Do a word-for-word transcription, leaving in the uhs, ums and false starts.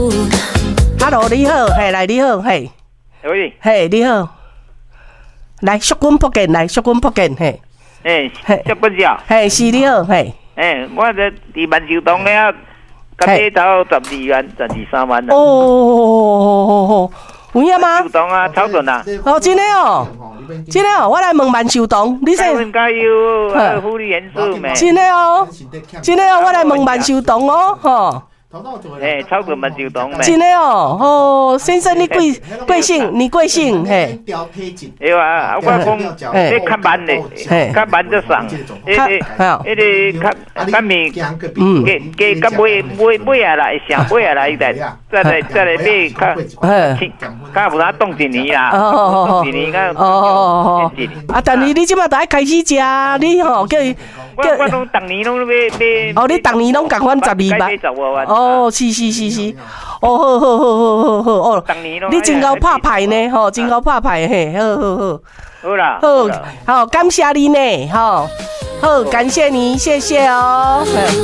Hello， 你好，嘿，来你好，嘿， 喂， 嘿，你好，来祝阮福建，来祝阮福建，嘿， 诶，祝阮少， 嘿，是你好，嘿， 诶，我这伫万寿洞了，甲你炒十二元，十二三万啦。 哦，有影吗万寿？洞啊，超准啊！ 哦，真的哦，真的哦，我来问万寿洞，你说加温加油，还有辅理元素没？ 真的哦，真的哦，我来问万寿洞哦，吼。 诶，超准万寿洞没？ 真的哦，哦，先生你贵贵姓？你贵姓？嘿， 哎啊，我讲，你较慢嘞，较慢就上，迄个迄个较较面， 嗯， 加加加尾尾尾下来，上尾下来再再来再来买较，较有啥冻一年啦，冻一年较哦，啊，但是你即马都爱开始食，你吼叫伊我我拢逐年拢要买。 哦，你逐年拢共款十二万。哦，是是是是，哦，好好好好好好哦，你真够拍牌呢，吼，真够拍牌嘿，好好好， 好啦， 好，好，感谢你呢，吼，好，感谢你，谢谢哦。